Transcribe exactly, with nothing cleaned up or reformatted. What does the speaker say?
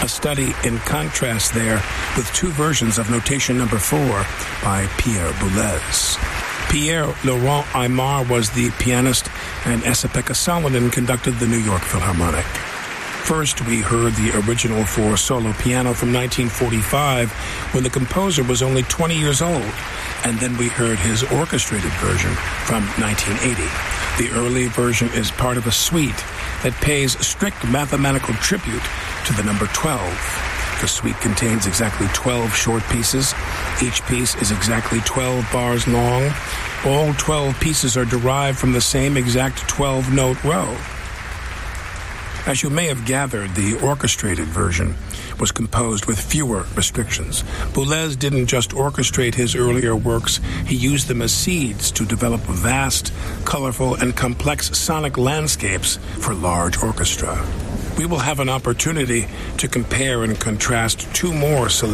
A study in contrast there with two versions of Notation Number Four by Pierre Boulez. Pierre Laurent Aimard was the pianist, and Esa-Pekka Salonen conducted the New York Philharmonic. First, we heard the original for solo piano from nineteen forty-five, when the composer was only twenty years old, and then we heard his orchestrated version from nineteen eighty. The early version is part of a suite that pays strict mathematical tribute to the number twelve. The suite contains exactly twelve short pieces. Each piece is exactly twelve bars long. All twelve pieces are derived from the same exact twelve-note row. As you may have gathered, the orchestrated version was composed with fewer restrictions. Boulez didn't just orchestrate his earlier works, he used them as seeds to develop vast, colorful, and complex sonic landscapes for large orchestra. We will have an opportunity to compare and contrast two more selections